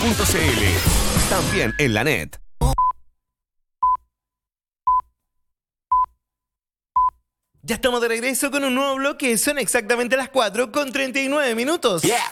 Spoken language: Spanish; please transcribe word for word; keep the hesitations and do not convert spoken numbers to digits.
punto c l. También en la net. Ya estamos de regreso con un nuevo bloque. Son exactamente las cuatro con treinta y nueve minutos. Yeah.